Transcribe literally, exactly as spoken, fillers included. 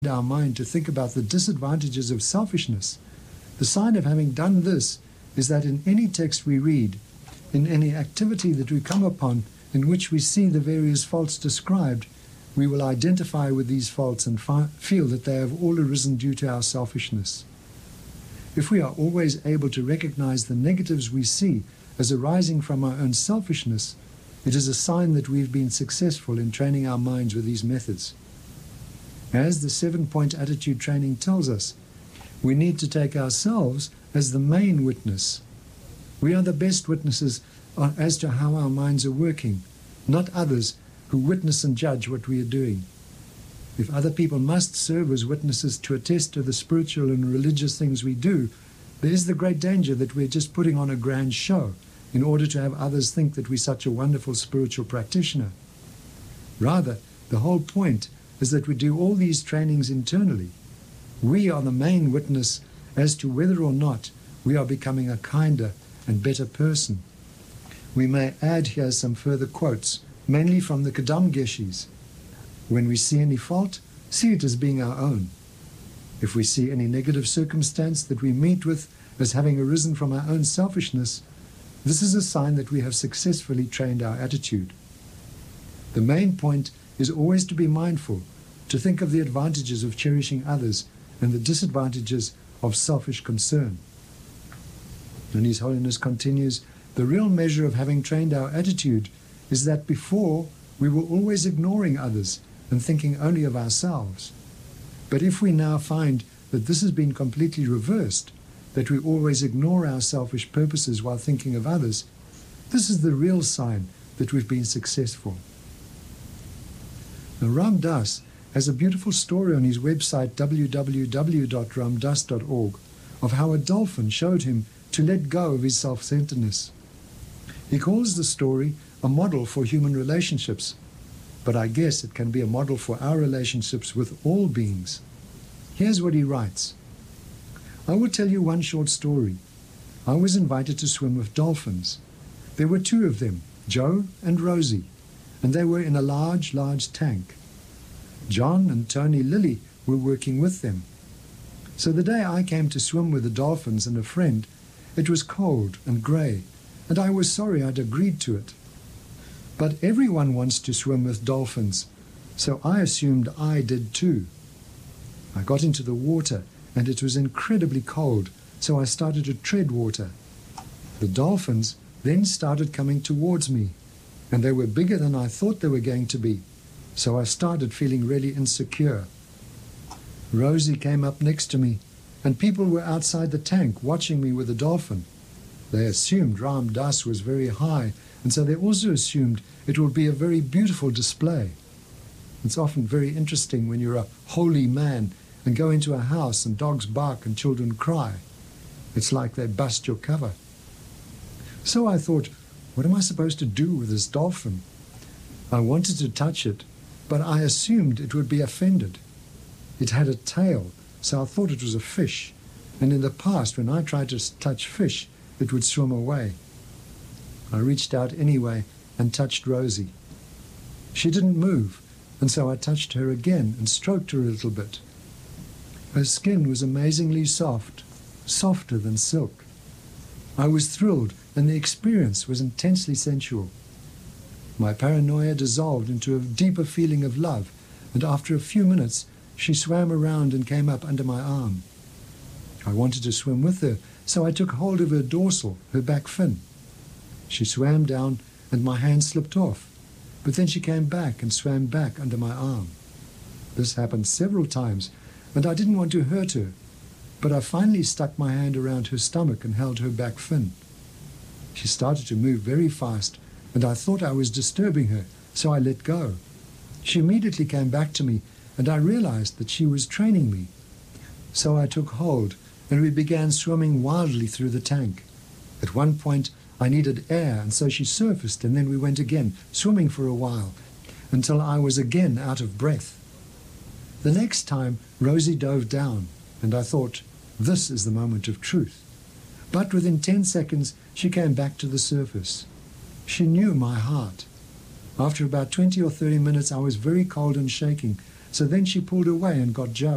our mind to think about the disadvantages of selfishness, the sign of having done this is that in any text we read, in any activity that we come upon in which we see the various faults described, we will identify with these faults and feel that they have all arisen due to our selfishness. If we are always able to recognize the negatives we see as arising from our own selfishness, it is a sign that we've been successful in training our minds with these methods. As the seven-point attitude training tells us, we need to take ourselves as the main witness. We are the best witnesses as to how our minds are working, not others who witness and judge what we are doing. If other people must serve as witnesses to attest to the spiritual and religious things we do, there is the great danger that we're just putting on a grand show in order to have others think that we're such a wonderful spiritual practitioner. Rather, the whole point is that we do all these trainings internally. We are the main witness as to whether or not we are becoming a kinder and better person. We may add here some further quotes, mainly from the Kadam Geshis. When we see any fault, see it as being our own. If we see any negative circumstance that we meet with as having arisen from our own selfishness, this is a sign that we have successfully trained our attitude. The main point is always to be mindful, to think of the advantages of cherishing others and the disadvantages of selfish concern. And His Holiness continues, the real measure of having trained our attitude is that before we were always ignoring others and thinking only of ourselves. But if we now find that this has been completely reversed, that we always ignore our selfish purposes while thinking of others, this is the real sign that we've been successful. Now, Ram Dass has a beautiful story on his website w w w dot ram dass dot org of how a dolphin showed him to let go of his self-centeredness. He calls the story a model for human relationships, but I guess it can be a model for our relationships with all beings. Here's what he writes. I will tell you one short story. I was invited to swim with dolphins. There were two of them, Joe and Rosie, and they were in a large, large tank. John and Tony Lilly were working with them. So the day I came to swim with the dolphins and a friend, it was cold and grey, and I was sorry I'd agreed to it. But everyone wants to swim with dolphins, so I assumed I did too. I got into the water, and it was incredibly cold, so I started to tread water. The dolphins then started coming towards me, and they were bigger than I thought they were going to be, so I started feeling really insecure. Rosie came up next to me, and people were outside the tank watching me with the dolphin. They assumed Ram Dass was very high, and so they also assumed it would be a very beautiful display. It's often very interesting when you're a holy man and go into a house and dogs bark and children cry. It's like they bust your cover. So I thought, what am I supposed to do with this dolphin? I wanted to touch it, but I assumed it would be offended. It had a tail, so I thought it was a fish, and in the past when I tried to touch fish, it would swim away. I reached out anyway and touched Rosie. She didn't move, and so I touched her again and stroked her a little bit. Her skin was amazingly soft, softer than silk. I was thrilled, and the experience was intensely sensual. My paranoia dissolved into a deeper feeling of love, and after a few minutes, she swam around and came up under my arm. I wanted to swim with her, so I took hold of her dorsal, her back fin. She swam down, and my hand slipped off, but then she came back and swam back under my arm. This happened several times, and I didn't want to hurt her, but I finally stuck my hand around her stomach and held her back fin. She started to move very fast, and I thought I was disturbing her, so I let go. She immediately came back to me, and I realized that she was training me. So I took hold, and we began swimming wildly through the tank. At one point, I needed air, and so she surfaced, and then we went again, swimming for a while, until I was again out of breath. The next time, Rosie dove down, and I thought, this is the moment of truth. But within ten seconds, she came back to the surface. She knew my heart. After about twenty or thirty minutes, I was very cold and shaking, so then she pulled away and got Joe.